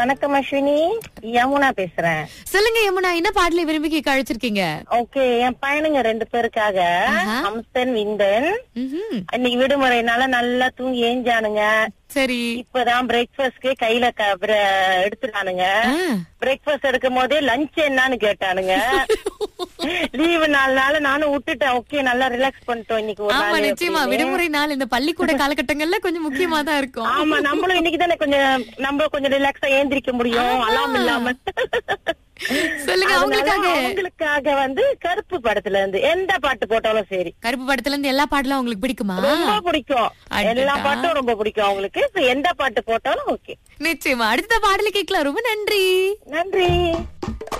வணக்கம் அஸ்வினி, யமுனா பேசுறேன். சொல்லுங்க யமுனா, என்ன பாடலை விரும்பி கேட்க அழைச்சிருக்கீங்க? ஓகே, என் பையனுங்க 2 பேருக்காக அம்சன் விந்தன் ம்ஹும். இன்னைக்கு விடுமுறைனால நல்லா தூங்கி ஏஞ்சானுங்க. சரி. இப்பதான் பிரேக்ஃபாஸ்ட்க்கு கையில எடுத்துட்டானுங்க. பிரேக்ஃபாஸ்ட் எடுக்கும் போதே லஞ்ச் என்னன்னு கேட்டானுங்க. லீவு நாள்னால நானும் விட்டுட்டேன். ஓகே, நல்லா ரிலாக்ஸ் பண்ணிட்டோம் இன்னைக்கு ஒரு ஆமா, நாள் நிச்சயமா அப்படின்னு. விடுமுறை நாள் இந்த பள்ளிக்கூட காலகட்டங்கள்ல கொஞ்சம் முக்கியமா தான் இருக்கும். ஆமா, நம்மளும் இன்னைக்கு தானே கொஞ்சம் ரிலாக்ஸா ஏந்திரிக்க முடியும், அலாம் இல்லாம. சொல்லுங்க, அவங்களுக்காக கருப்பு படத்துல இருந்து எந்த பாட்டு போட்டாலும் சரி. கருப்பு படத்துல இருந்து எல்லா பாடலும் உங்களுக்கு பிடிக்குமா? ரொம்ப பிடிக்கும், எல்லா பாட்டும் ரொம்ப பிடிக்கும் அவங்களுக்கு. எந்த பாட்டு போட்டாலும் ஓகே. நிச்சயமா அடுத்த பாடலை கேட்கலாம். ரொம்ப நன்றி. நன்றி.